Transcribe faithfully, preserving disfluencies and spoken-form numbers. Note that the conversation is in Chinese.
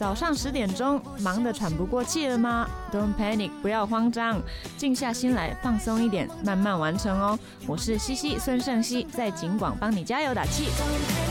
早上十点钟，忙得喘不过气了吗？ Don't panic， 不要慌张，静下心来，放松一点，慢慢完成哦。我是西西孙盛熙，在警广帮你加油打气。